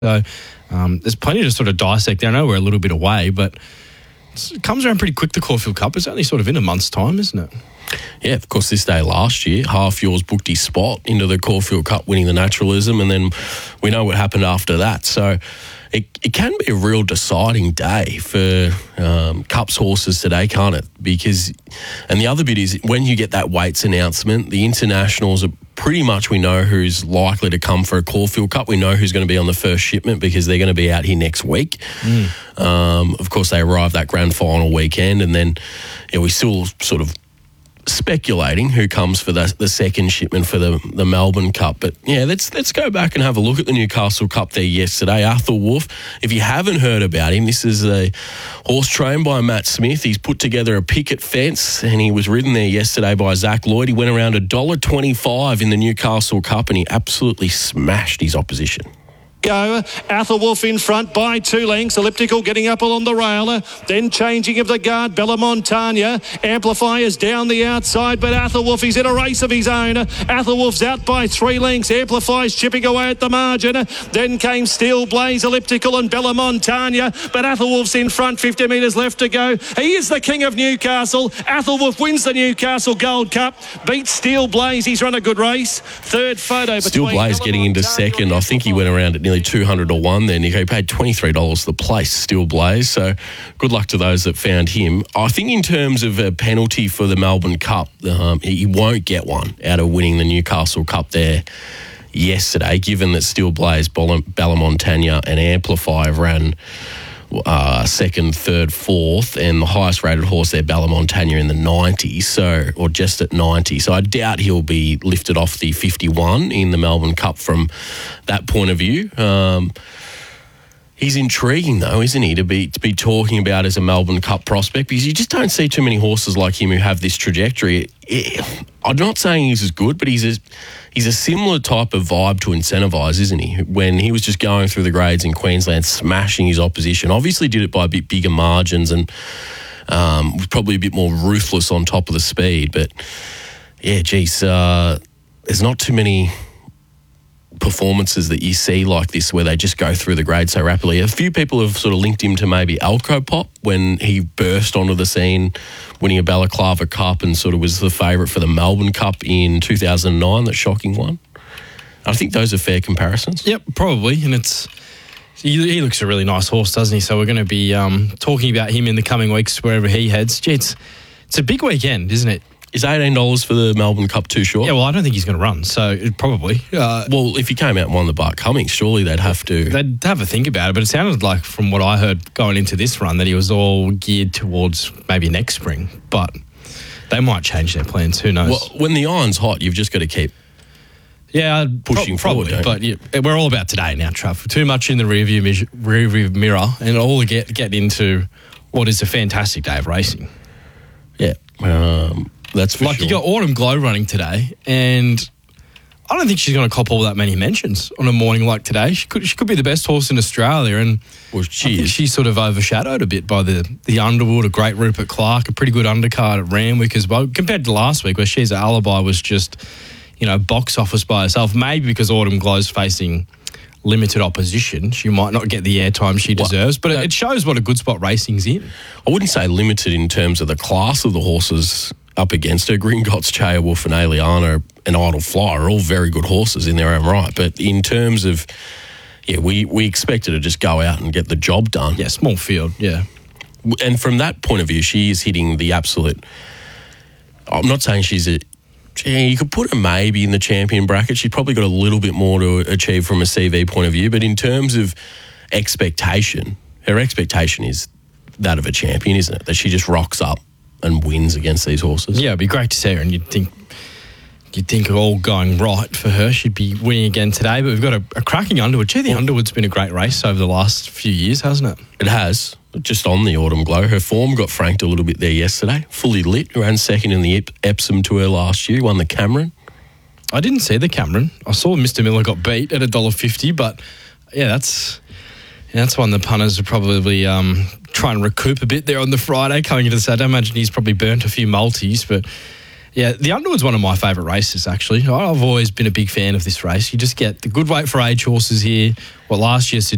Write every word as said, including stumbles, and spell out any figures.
So um, there's plenty to sort of dissect there. I know we're a little bit away, but it comes around pretty quick, the Caulfield Cup. It's only sort of in a month's time, isn't it? Yeah, of course, this day last year, Half Yours booked his spot into the Caulfield Cup, winning the Naturalism, and then we know what happened after that. So it, it can be a real deciding day for um, Cups horses today, can't it? Because, and the other bit is when you get that weights announcement, the internationals are pretty much, we know who's likely to come for a Caulfield Cup. We know who's going to be on the first shipment because they're going to be out here next week. Mm. Um, of course, they arrive that grand final weekend, and then yeah, we still sort of speculating who comes for the, the second shipment for the, the Melbourne Cup. But yeah, let's let's go back and have a look at the Newcastle Cup there yesterday. Arthur Wolf, if you haven't heard about him, this is a horse trained by Matt Smith. He's put together a picket fence and he was ridden there yesterday by Zach Lloyd. He went around one dollar twenty-five in the Newcastle Cup and he absolutely smashed his opposition. Go. Arthur Wolf in front by two lengths. Elliptical getting up along the rail. Then changing of the guard. Bella Montagna. Amplifiers down the outside, but Arthur Wolf is in a race of his own. Arthur Wolf's out by three lengths. Amplifiers chipping away at the margin. Then came Steel Blaze, Elliptical and Bella Montagna, but Arthur Wolf's in front. fifty metres left to go. He is the king of Newcastle. Arthur Wolf wins the Newcastle Gold Cup. Beats Steel Blaze. He's run a good race. Third photo. Steel Blaze Bella getting into second. I think he went around at nearly two hundred to one there, Nico. He paid twenty-three dollars the place, Steel Blaze. So good luck to those that found him. I think in terms of a penalty for the Melbourne Cup, um, he won't get one out of winning the Newcastle Cup there yesterday, given that Steel Blaze, Bella Montagna and Amplifier ran uh, second, third, fourth, and the highest rated horse there, Bella Montagna, in the nineties, so, or just at ninety. So I doubt he'll be lifted off the fifty-one in the Melbourne Cup from that point of view. Um, he's intriguing though, isn't he, to be to be talking about as a Melbourne Cup prospect, because you just don't see too many horses like him who have this trajectory. It, I'm not saying he's as good, but he's a, he's a similar type of vibe to Incentivise, isn't he? When he was just going through the grades in Queensland, smashing his opposition. Obviously did it by a bit bigger margins and um, was probably a bit more ruthless on top of the speed. But yeah, geez, uh, there's not too many performances that you see like this where they just go through the grade so rapidly. A few people have sort of linked him to maybe Alco Pop when he burst onto the scene winning a Balaclava Cup and sort of was the favourite for the Melbourne Cup in two thousand nine, that shocking one. I think those are fair comparisons. Yep, probably. And it's he, he looks a really nice horse, doesn't he? So we're going to be um, talking about him in the coming weeks wherever he heads. Gee, it's, it's a big weekend, isn't it? Is eighteen dollars for the Melbourne Cup too short? Yeah, well, I don't think he's going to run, so it probably. Uh, well, if he came out and won the Bart Cummings, surely they'd have to... They'd have a think about it, but it sounded like, from what I heard going into this run, that he was all geared towards maybe next spring, but they might change their plans, who knows? Well, when the iron's hot, you've just got to keep yeah, pushing pro- forward, probably, but yeah, we're all about today now, Trav. Too much in the rearview, mis- rearview mirror, and all get, get into what is a fantastic day of racing. Yeah, um... That's for like sure. You got Autumn Glow running today, and I don't think she's going to cop all that many mentions on a morning like today. She could she could be the best horse in Australia, and well, she I think is. she's sort of overshadowed a bit by the the Underwood, a great Rupert Clark, a pretty good undercard at Randwick as well, compared to last week where She's Alibi was just, you know, box office by herself. Maybe because Autumn Glow's facing limited opposition, she might not get the airtime she deserves, but that, it shows what a good spot racing's in. I wouldn't say limited in terms of the class of the horses up against her. Gringotts, Chaya Wolf and Aliana and Idle Fly are all very good horses in their own right. But in terms of, yeah, we, we expect her to just go out and get the job done. Yeah, small field, yeah. And from that point of view, she is hitting the absolute... I'm not saying she's a... Yeah, you could put her maybe in the champion bracket. She's probably got a little bit more to achieve from a C V point of view. But in terms of expectation, her expectation is that of a champion, isn't it? That she just rocks up and wins against these horses. Yeah, it'd be great to see her, and you'd think you'd think all going right for her. She'd be winning again today, but we've got a, a cracking Underwood. Gee, the Underwood's been a great race over the last few years, hasn't it? It has. Just on the Autumn Glow. Her form got franked a little bit there yesterday. Fully lit. Ran second in the Ep- Epsom Tour last year. Won the Cameron. I didn't see the Cameron. I saw Mister Miller got beat at one dollar fifty, but yeah, that's... Yeah, that's one the punters would probably um, try and recoup a bit there on the Friday coming into Saturday. I imagine he's probably burnt a few multis, but yeah, the Underwood's one of my favourite races, actually. I've always been a big fan of this race. You just get the good weight for age horses here. Well, last year